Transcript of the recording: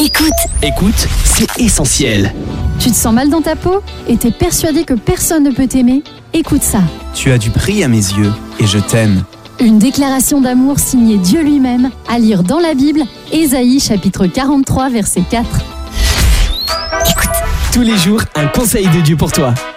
Écoute, c'est essentiel. Tu te sens mal dans ta peau et t'es persuadé que personne ne peut t'aimer? Écoute ça. Tu as du prix à mes yeux et je t'aime. Une déclaration d'amour signée Dieu lui-même, à lire dans la Bible, Ésaïe chapitre 43 verset 4. Tous les jours, un conseil de Dieu pour toi.